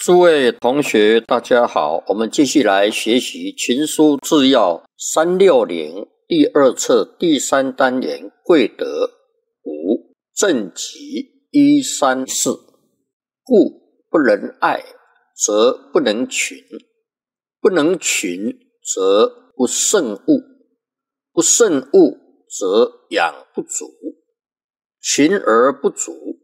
诸位同学，大家好，我们继续来学习《群书治要》360第2册第3单元贵德5正极134。故不能爱，则不能群；不能群，则不胜物；不胜物，则养不足。群而不足，